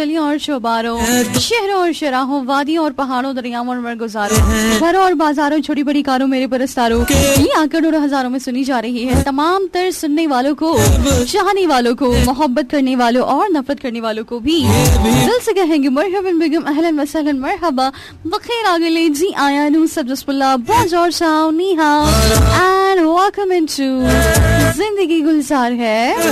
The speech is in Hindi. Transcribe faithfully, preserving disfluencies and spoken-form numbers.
गलियों और चौबारों, शहरों और शराहों, वादियों और पहाड़ों, दरियाओं और मरगुजारों, घरों और बाजारों, छोटी बड़ी कारों, मेरे परस्तारों, ये आंकड़ों और हजारों में सुनी जा रही है। तमाम तर सुनने वालों को, चाहने वालों को, मोहब्बत करने वालों और नफरत करने वालों को भी दिल से कहेंगे मरहबन बेगम, अहलन व सहलन, मरहबा, बखैर आगले, जी आया नू सब जसपुल्ला, बोंजोर शाओ, नी हाओ एंड वेलकम इनटू जिंदगी गुलजार है।